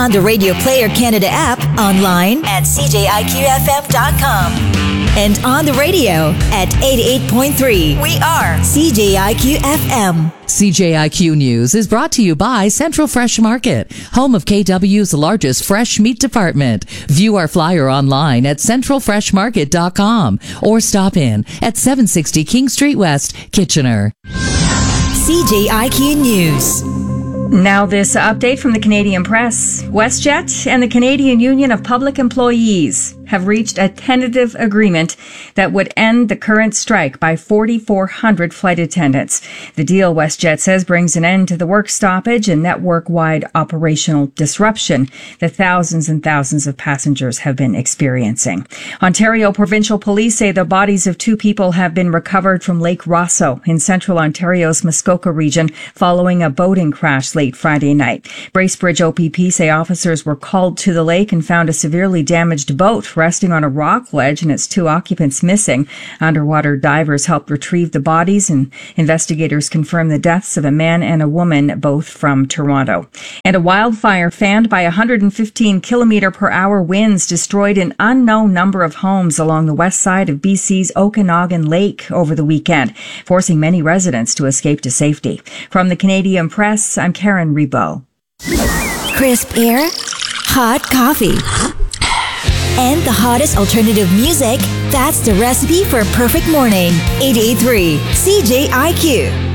on the Radio Player Canada app, online at cjiqfm.com, and on the radio at 88.3. We are CJIQ FM. CJIQ News is brought to you by Central Fresh Market, home of KW's largest fresh meat department. View our flyer online at centralfreshmarket.com or stop in at 760 King Street West, Kitchener. CJIQ News. Now this update from the Canadian Press. WestJet and the Canadian Union of Public Employees have reached a tentative agreement that would end the current strike by 4,400 flight attendants. The deal, WestJet says, brings an end to the work stoppage and network-wide operational disruption that thousands and thousands of passengers have been experiencing. Ontario Provincial Police say the bodies of 2 people have been recovered from Lake Rosso in central Ontario's Muskoka region following a boating crash late Friday night. Bracebridge OPP say officers were called to the lake and found a severely damaged boat resting on a rock ledge and its 2 occupants missing. Underwater divers helped retrieve the bodies, and investigators confirmed the deaths of a man and a woman, both from Toronto. And a wildfire fanned by 115 km/h winds destroyed an unknown number of homes along the west side of BC's Okanagan Lake over the weekend, forcing many residents to escape to safety. From the Canadian Press, I'm Karen Rebo. Crisp air, hot coffee, and the hottest alternative music. That's the recipe for a perfect morning. 88.3 CJIQ.